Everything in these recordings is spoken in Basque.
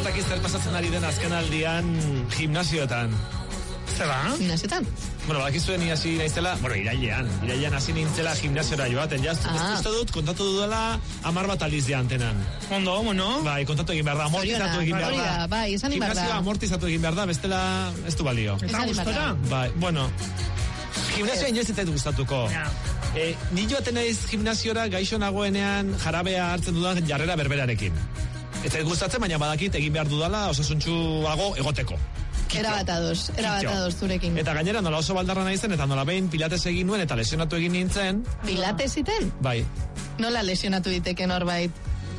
ez dakiz zer pasatzen ari den azken aldian gimnasioetan. Zer ba? Gimnasioetan? Bueno, bakizuen hasi naizela, irailean hasi nintzela gimnasiora joaten, uste dut, kontatu dudala 10 bat aldiz diantenan. Ondo, bueno. Bai, kontatu egin behar da, amortizatu egin behar da. Bai, esan behar da. Gimnasioa amortizatu egin behar da, bestela ez du balio. Eta gustora? Bai, bueno, gimnasioa inoiz ez gustatuko. Ni joaten naiz gimnasiora gaixo nagoenean jarabea hartzen dudan jarrera berberarekin. Ez gustatzen, baina badakit egin behar dudala osasuntsuago egoteko. Era bat ados zurekin. Eta gainera nola oso baldarra naizen, eta nola behin pilates egin nuen, eta lesionatu egin nintzen. Pilates iten? Bai. Nola lesionatu diteken horbait?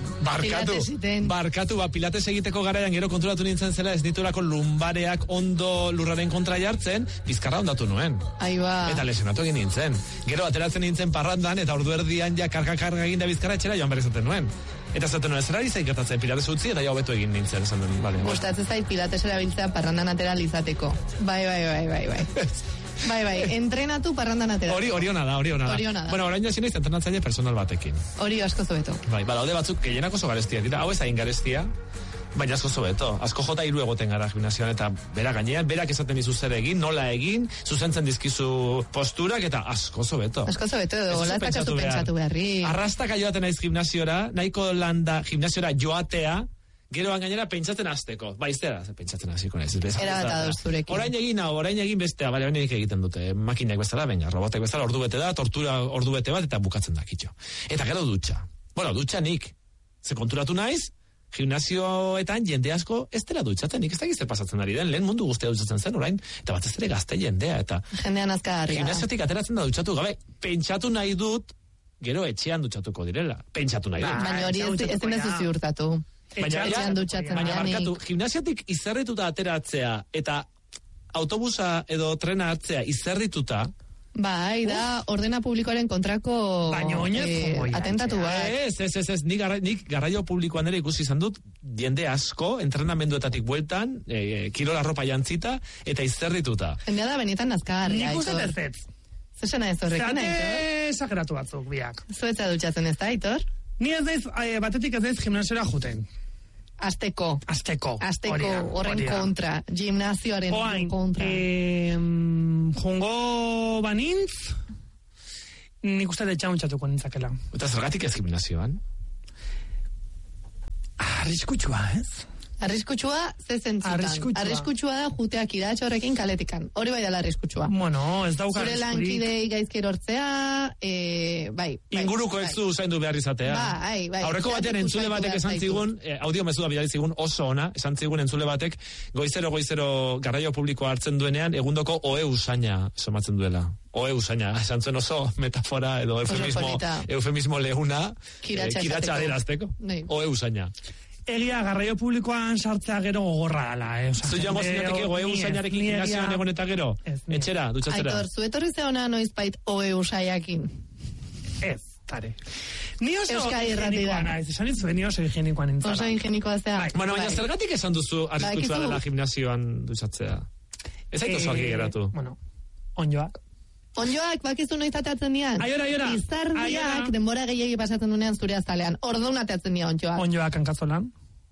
Barkatu, pilates egiteko garaian gero konturatu nintzen zela ez ditulako lumbareak ondo lurraren kontra jartzen, bizkarra ondatu nuen. Aiba. Eta lesionatu egin nintzen. Gero ateratzen nintzen parrandan, eta ordu erdian ja karga egin da bizkarra etxera joan behar izaten nuen. Eta zaten nuen, zerari zain gertatzen pilates utzi, eta jau beto egin nintzen. Gustatzen zait pilates erabiltzea parrandan atera izateko. Bai. Bai, entrenatu parrandan atera. Hori ona da. Bueno, orain jasi naiz entrenatzaile personal batekin. Hori asko zobeto. Bai, badaude batzuk gehienak oso garestia dira. Hau ez hain garestia, baina asko zobeto. Asko jota 3 egoten gara gimnasioan, eta berak esaten dizu zer egin, nola egin, zuzentzen dizkizu posturak, eta asko zobeto. Asko zobeto, hola ez dakazu pentsatu beharri. Arrastaka joaten naiz gimnasiora, nahiko landa gimnasiora joatea, geroan gainera pentsatzen hasteko. Bai, zera, pentsatzen hasiko naiz. Era bat ados zurekin. Orain egin bestea, bale, honek egiten dute. Makinak bezala, baina, robotek bezala, ordu bete da, tortura ordu bete bat, eta bukatzen da, kitxo. Eta gero dutxa. Bueno, dutxa nik. Ze konturatu naiz, gimnasioetan jende asko ez dela dutxatzen, nik ez da gizte pasatzen ari den, lehen mundu guztia dutxatzen zen orain, eta bat ez ere gazte jendea, eta... Jendean azkarria. Gimnasiotik ateratzen da dutxatu, gabe, pentsatu nahi dut, gero etxean dutxatuko direla. Pentsatu nahi dut. Baina hori ez denezu ziurtatu. Etxean dutxatzen baina markatu, gimnasiotik izerrituta ateratzea eta autobusa edo trena hartzea izerrituta. Bai, da ordena publikoaren kontrako atentatu bat. Ez, nik garraio publikoan ere ikusi izan dut, jende asko, entrenamenduetatik bueltan, kirola ropa jantzita, eta izerrituta. Jendea da benetan nazkarria. Nik uste terzetz. Zesena ez horrekin, Aitor? Zate esageratu batzuk, biak. Zuetza dutxatzen ez da, Aitor? Ni ez daiz, batetik ez daiz gimnasiora juten. Azteko, horren kontra, gimnazioaren kontra. Jungo banintz, nik uste detxan txatuko nintzakela. Eta zergatik ez gimnazioan? Arriskutsua, ez? Arriskutsua, arriskutsua da juteak idatxe horrekin kaletikan. Hori bai dela arriskutsua. Bueno, ez dauka arriskurik. Zure lankidei gaizkero hortzea, bai. Inguruko ez du zaindu behar izatea. Bai. Aurreko batean entzule batek esan zigun, audio mezu da bidali zigun oso ona, esan zigun entzule batek, goizero garraio publikoa hartzen duenean, egundoko oe usaina somatzen duela. Oe usaina, esan zuen oso metafora edo eufemismo lehuna, kiratxa aderazteko. Oe usaina. Egia garraio publikoan sartzea gero gogorra dala, Zu joango zinateke goe usainarekin gimnazioan egon eta gero? Etxera, dutxatzera? Aitor, zuetorri zeona noizbait oe usaiakin? Ez, tare. Ni oso higienikoa naiz, esan ditzuen, ni oso higienikoa nintzala. Oso higienikoa zea. Bueno, baina zergatik esan duzu arriskutsua dela gimnazioan dutxatzea? Ez aitu zoaki geratu. Bueno, onjoak. Onjoak, bakizu noiz ateatzen dian? Aiora. Izardiak denbora gehiagi pasatzen dunean zure azalean. Orduan ateatzen dian onjoak. Onjoak hankazolan.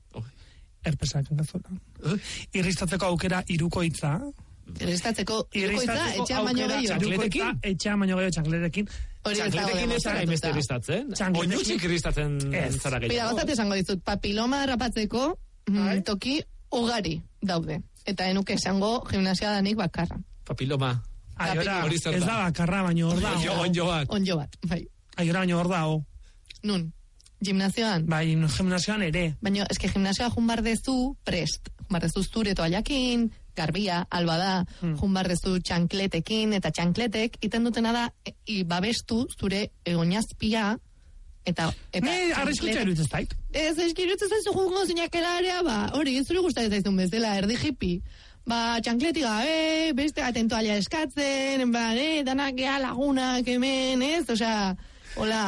Herpesak hankazolan. Irristatzeko aukera irukoitza. Irristatzeko irukoitza, etxean baino gehiago. Etxean baino gehiago txankletekin. Txankletekin ez zara imeste irristatzen? Oinutxik irristatzen zara gehiago. Pira, gozat esango dizut, papiloma rapatzeko toki ugari daude. Eta enuke esango gimnasia danik bakarra. Papiloma. Aiora, ez da bakarra, baino hor da. Onjo bat, bai. Aiora, baino hor da, Nun, gimnazioan? Bai, gimnazioan ere. Baina, eske gimnazioa junbardezu prest. Junbardezu zure toallakin, garbia, alba da, junbardezu txankletekin, eta txankletek, iten dutena da, babestu zure oinazpia, eta ne, arriskutxa eruditzen zait. Ez, eskirutzen zaizu jungo zinakela area, hori, zure gustatzen zaizun bezala, erdi hippie. Txankleti gabe, beste atentoalia eskatzen, danak gea lagunak hemen, ez? Osea, hola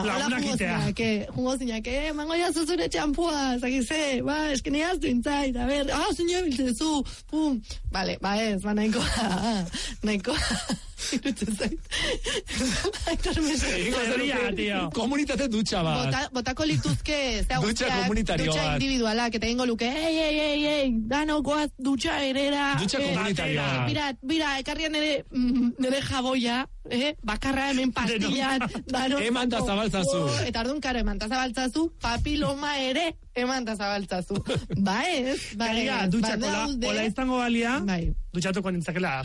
jungo zinak, mango jazu zure txampua, zakize, eske nehaztu intzait, a ber, zinio biltzezu, pum. Vale, ez, nahikoa. Irutzen zait. Aitor tio. Komunitate dutxa bat. Botako lituzke, Dutxa komunitarioa. Dutxa individualak, eta ingo luke, ei, danokoaz dutxa erera. Dutxa komunitarioa. Bira, ekarrian nire jaboia, bakarra hemen pastillan. Eman da zabaltzazu. Eta ardun karo, eman da zabaltzazu, papiloma ere, eman da zabaltzazu. Ba ez, Egia, dutxako hola izango balia, dutxatuko nintzakela.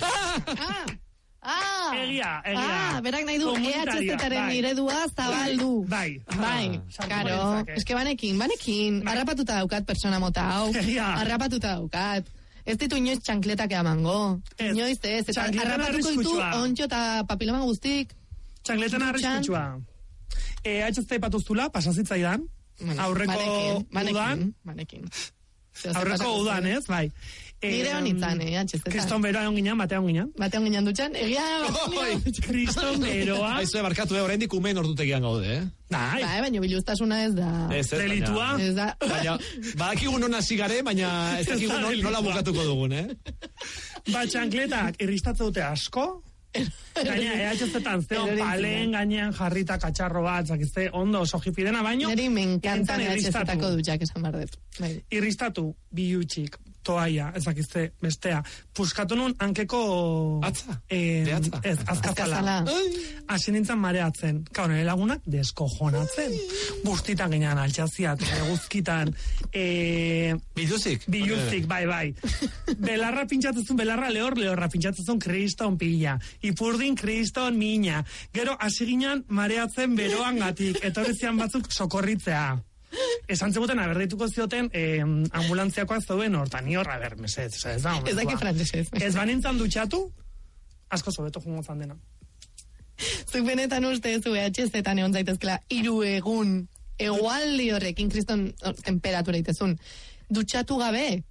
Egia. Berak nahi du EHZ-aren iredua zabaldu. Bai. Karo, eske banekin, harrapatuta daukat persona mota hau. Harrapatuta daukat. Ez ditu inoiz txankletak eamango. Inoiz ez, eta harrapatuko ditu ontxo eta papiloman guztik. Txankletan arriskutsua. EHZ patuztula, pasazitzaidan. Aurreko udan. Aurreko udan, ez? Bai. Nire honitzen, Kriston beroa egon ginen, batean ginen. Batean ginen dutxan, egia... Kriston beroa... Aizu, barkatu, oraindik umen ordutegian gaude, Bai, baina biluztasuna ez da... Delitua. Baina, badakigu non hasi gare, baina ez dakigu nola bukatuko dugun, Ba, txankletak irristatzen dute asko, gaina, EHZ-etan zeon palen gainean jarrita katxarro bat, zakizte, ondo oso jipidena, baino... Neri menkantan EHZ-etako dutxak esan bardet. Irristatu, biutxik, toaia, ezakizte, bestea. Puskatu nun, hankeko... Atza? Atza? Ez, azkazala. Asi nintzen mareatzen. Kaur, nire lagunak deskojonatzen. Bustitan ginean, altxaziat, guzkitan. Biluzik? Biluzik, bai. Belarra pintxatzezun, lehorra pintxatzezun, kriston pila. Ipurdin, kriston mina. Gero, hasi ginean, mareatzen beroan gatik. Etorrizian batzuk sokorritzea. Esan zeguten, aberdituko zioten ambulantziakoak zeuden hortan, ni horra mesez. Ez daki frantzesez. Ez banintzan dutxatu, asko sobeto jungo zan dena. Zuk benetan uste zu EHZ-etan egon zaitezkela 3 egun egualdi horrekin kriston temperatura itezun. Dutxatu gabe?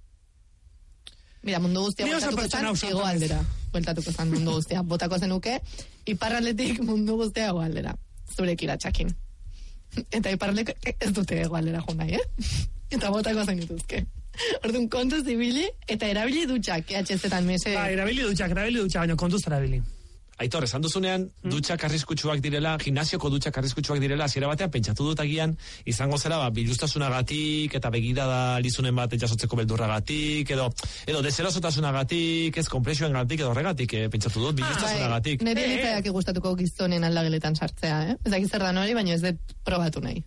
Mira, mundu guztia bueltatuko zan, egoaldera. Bueltatuko zan mundu guztia. Botako zenuke, iparraldetik mundu guztia egoaldera. Zurek iratxakin. Eta iparraleko ez dute egoaldera jo nahi, Eta botako zen dituzke. Orduan, kontuz ibili, eta erabili dutxak, EHZ-etan mese. Ba, erabili dutxak, baina kontuz erabili. Aitor, esan duzunean, dutxak arriskutsuak direla, gimnasioko dutxak arriskutsuak direla, hasiera batean pentsatu dut agian, izango zera, bilustasunagatik, eta begirada lizunen bat jasotzeko beldurragatik, edo deserosotasunagatik, ez konplexuengatik, edo horregatik, pentsatu dut, bilustasunagatik. Nire litaiak gustatuko gizonen aldageletan sartzea, Ez dakit zer da hori, baina ez dut probatu nahi.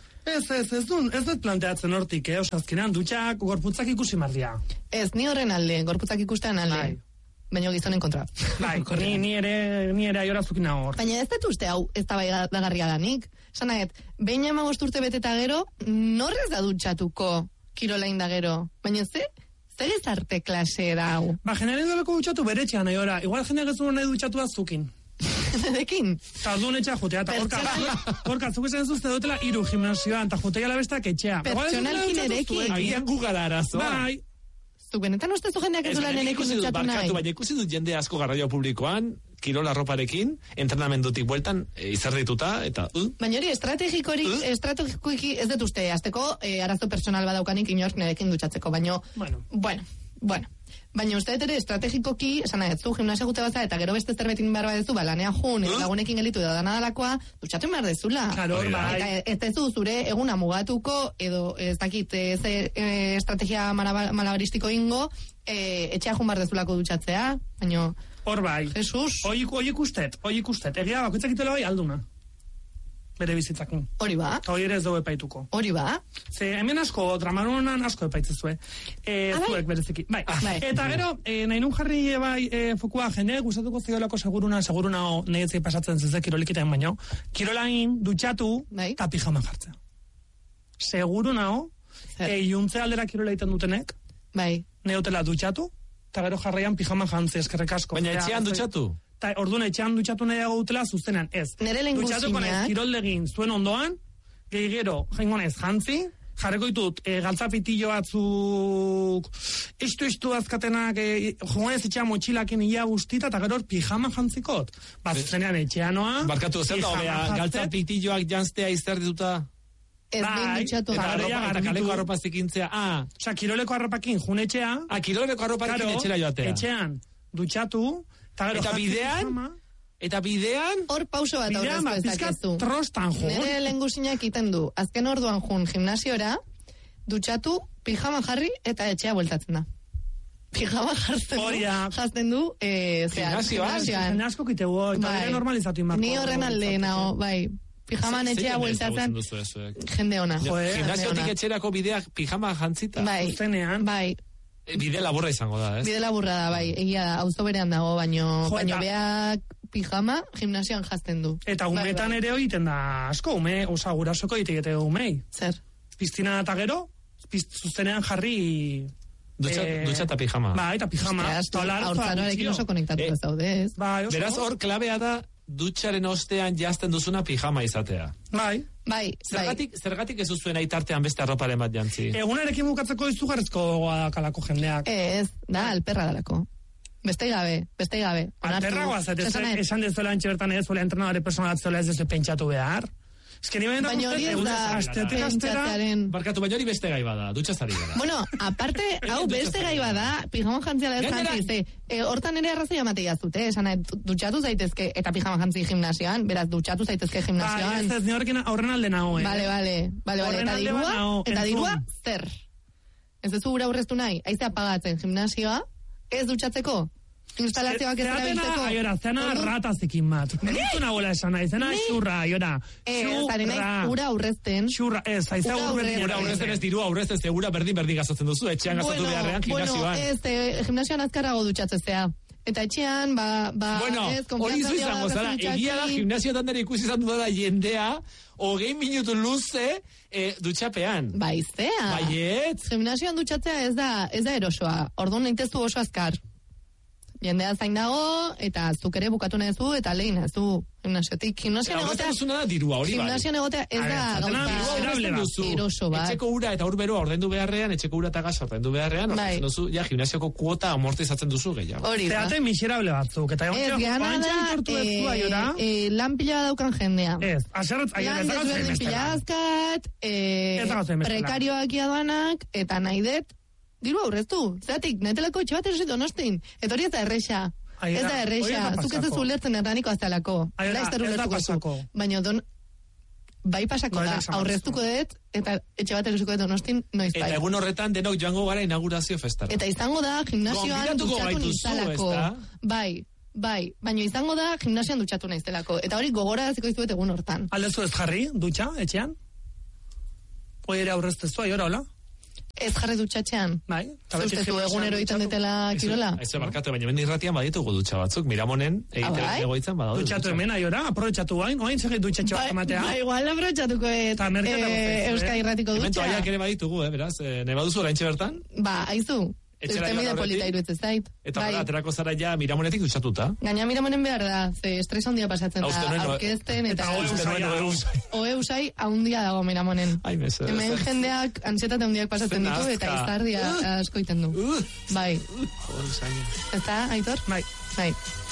Ez dut planteatzen hortik, Osazkinan, dutxak, gorputzak ikusi mardia. Ez, ni horren alde, gorputzak ikustean alde. Baina gizonen kontra. Bai, ni ere aiorazukin hor. Baina ez dut uste hau ez da bai dagarria danik. Zanaet, behin 15 urte beteta gero, norrez da dutxatuko kirolain da gero. Baina zer gizarte klase da hau? Ba, jenaren dabeko dutxatu beretxean aiora. Igual jende gezun nahi dutxatu azukin. Dekin? Tardun etxea jotea, eta horka, zuk esan zuzte dutela 3 gimnasioan, eta jotea labestak etxea. Pertsonalkin erekin. Agian gugara arazoa. Bai. Zuk benetan uste zu jendeak ez dula nenekin dutxatu nahi? Baina ikusi dut jende asko garraio publikoan, kirola roparekin, entrenamendutik bueltan, izerdituta, eta... Baina hori, estrategikoiki ez dut uste, azteko arazo personal badaukanik inork nerekin dutxatzeko, baina... Bueno. Baina uste ere estrategikoki, esan nahi, zu gimnasia gute baza, eta gero beste zerbetin behar badezu, lanea jun, lagunekin gelitu da danadalakoa, dutxatu behar dezula. Claro, eta ez dezu zure eguna mugatuko, edo ez dakit, estrategia malabaristiko ingo, etxea jun behar dezulako dutxatzea, baina... Hor bai. Jesus. Hoi ikustet. Egia, bakoitzak itela bai alduna. Bere bizitzakin. Hori ba. Eta hori ere ez dugu epaituko. Hori ba. Ze hemen asko, dramaronan asko epaitzezue. Zuek bereziki. Bai. Eta gero, nahi nun jarri fokua jende, gustatuko ziolako seguruna negetzei pasatzen zezek kirolikitaen baino. Kirolain dutxatu eta pijama jartzea. Segurunao, juntzea aldera kirola egiten dutenek. Bai. Neotela dutxatu, eta gero jarraian pijama jantzi, eskerrek asko. Baina etxean dutxatu? Ta orduan etxean dutxatu nahi dago dutela zuzenean, ez. Nere lenguzinak. Dutxatuko nahi kiroldegin zuen ondoan, gehigero, jengonez, jantzi, jarreko ditut, galtzapitillo batzuk, istu azkatenak, jongonez etxean motxilakin ia guztita, eta gero pijama jantzikot. Zuzenean etxeanoa, barkatu zer da, galtzapitilloak jantztea izerdituta? Ez behin dutxatu. Eta kaleko arropazik intzea. Osa, kiroleko arropakin jun etxea. Kiroleko arropakin etxera joatea. Etxean dutxatu. Eta bidean, Eta bidean... Hor pauso bat aurreztu ezakezu. Trostan jo. Nere lengusinak iten du. Azken orduan jun gimnasiora, dutxatu, pijama jarri eta etxea bueltatzen da. Pijama jazten du, gimnasioan. Asko kitegu, eta bere normalizatu inbako. Ni horren alde nago, bai. Pijaman etxea bueltatzen, jende ona. Gimnasiotik etxerako bideak pijama jantzita. Bai. Bide laburra izango da, ez? Bide laburra da, bai. Egia da, auzo berean dago, baino beak pijama gimnasioan jazten du. Eta umetan ere egiten da asko, gurasoko egite umei. Zer? Piztina eta gero, zuztenean jarri... Dutxa eta pijama. Bai, eta pijama. Aurtzaroarekin oso konektatu ez daude, ez? Beraz, hor klabea da, dutxaren ostean jazten duzuna pijama izatea. Bai. Zergatik ez duzuen aitartean beste arroparen bat jantzi? Egunarekin bukatzeko izugarrizko kalako jendeak. Ez, da, alperra dalako. Beste gabe. Alperra guazat, esan dezuela antxe bertan ez, zuela entrenadore personal atzola ez dezu pentsatu behar. Baina hori ez da Barkatu, baina hori beste gai bada, dutxazari gara. Bueno, aparte, hau beste gai bada, pijama jantziala ez jantzi. Hortan ere arrazoi amatea zute, esan dutxatu zaitezke eta pijama jantzi gimnasioan, beraz dutxatu zaitezke gimnasioan. Ez ni horren alde nago, Eta dirua, zer? Ez duzu gura aurreztu nahi, aize apagatzen gimnasioa, ez dutxatzeko? Instalazioak ez erabiltzeko. Aiora, zena ratazekin bat. Nentu nagoela esan nahi, zena xurra, aiora. Xurra. Ura aurrezten. Xurra, ez, aiza ura aurrezten ez dirua aurrezten, segura berdin gazatzen duzu, etxean gazatu beharrean gimnasioan. Ez, gimnasioan azkarrago dutxatzezea. Eta etxean, hori zu izango zara, egia da gimnasioetan dara ikusi izan dudala jendea, 20 minutu luze dutxapean. Baizea. Baiet. Gimnasioan dutxatzea ez da erosoa, orduan nahitezu oso azkar. Jendea zain dago, eta zuk ere bukatu nahi zu, eta lehin ez du gimnasiotik. Gimnasioan egotea... Gimnasioan egotea ez da gauza eroso bat. Etxeko ura eta urberoa ordendu beharrean, etxeko ura eta gaza ordendu beharrean, duzu, ja, gimnasioko kuota amortizatzen duzu gehiago. Teate miserable batzuk, eta ez gana da, lan pila daukan jendea. Ez, lan desberdin pila azkat, prekarioak iaduanak, eta nahi det, diru aurreztu, zeratik, nahetelako etxe bat erosit donostin, eta hori ez da erreixa. Ez da erreixa, zuk ez duzu ulertzen erraniko aztalako. Baina bai pasako da, aurreztuko dut, eta etxe bat erosiko dut donostin, noiz bai. Eta egun horretan denok joango gara inaugurazio festara. Eta izango da, gimnasioan dutxatu nizalako. Bai, baina izango da, gimnasioan dutxatu nizalako. Eta hori gogora ziko izuet egun hortan. Aldezu ez jarri, dutxa, etxean? Hoi ere aurreztezu, aiora, hola? Ez jarri dutxatxean. Bai. Zustetu egunero iten detela kirola. Ez barkatu, baina ben irratian baditugu dutxa batzuk. Miramonen egiten egoitzen badaude. Dutxatu hemen, aiora, aprobetxatu hain, oain segit dutxatxo bat ematea. Ba, igual aprobetxatuko Euskal Irratiko dutxa. Hemen toaiak ere baditugu, beraz. Ne baduzu oraintxe bertan? Ba, aizu. Ustemide polita iruditzen zait. Eta gara, aterako zara ja Miramonetik dutxatuta. Gaina Miramonen behar da, ze estresa handia pasatzen da, aurkezten, eta oeusai handia dago Miramonen. Hemen jendeak antsietate handiak pasatzen ditu, eta izardia asko iten du. Bai. Eta, Aitor? Bai.